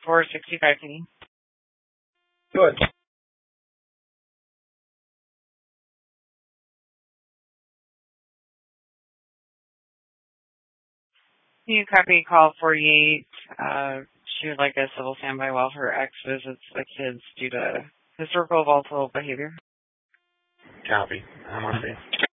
465 Penny. Good. Can you copy call 48? She would like a civil standby while her ex visits the kids due to historical volatile behavior. Copy. I'm on it.